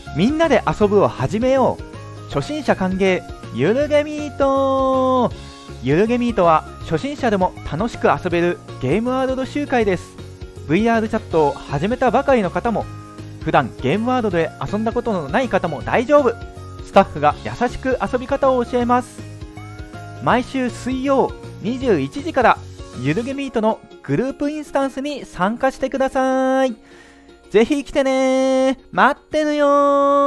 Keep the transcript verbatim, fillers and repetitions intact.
みんなで遊ぶを始めよう。初心者歓迎ゆるゲミート。ゆるゲミートは初心者でも楽しく遊べるゲームワールド集会です。 ブイアール チャットを始めたばかりの方も、普段ゲームワールドで遊んだことのない方も大丈夫。スタッフが優しく遊び方を教えます。毎週水曜にじゅういちじからゆるゲミートのグループインスタンスに参加してください。ぜひ来てねー。待ってるよー。